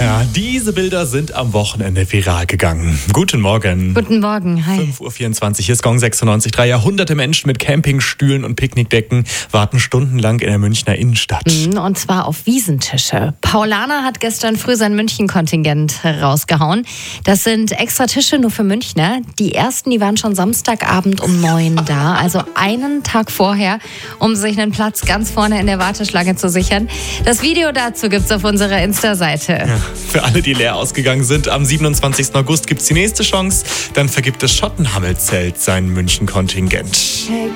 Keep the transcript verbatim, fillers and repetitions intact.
Ja, diese Bilder sind am Wochenende viral gegangen. Guten Morgen. Guten Morgen, hi. fünf Uhr vierundzwanzig, hier ist Gong sechsundneunzig Komma drei. Jahrhunderte Menschen mit Campingstühlen und Picknickdecken warten stundenlang in der Münchner Innenstadt. Und zwar auf Wiesentische. Paulaner hat gestern früh sein München-Kontingent rausgehauen. Das sind extra Tische nur für Münchner. Die ersten, die waren schon Samstagabend um neun da, also einen Tag vorher, um sich einen Platz ganz vorne in der Warteschlange zu sichern. Das Video dazu gibt's auf unserer Insta-Seite. Ja, für alle, die leer ausgegangen sind, am siebenundzwanzigsten August gibt's die nächste Chance. Dann vergibt das Schottenhamel-Zelt sein München-Kontingent.